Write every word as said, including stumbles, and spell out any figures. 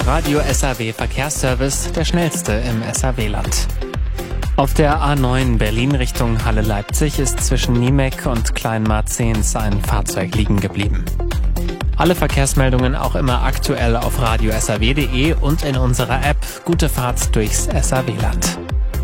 Der Radio S A W Verkehrsservice, der schnellste im S A W-Land. Auf der A neun Berlin Richtung Halle-Leipzig ist zwischen Niemek und Kleinmarzens ein Fahrzeug liegen geblieben. Alle Verkehrsmeldungen auch immer aktuell auf radio s a w punkt de und in unserer App. Gute Fahrt durchs S A W-Land.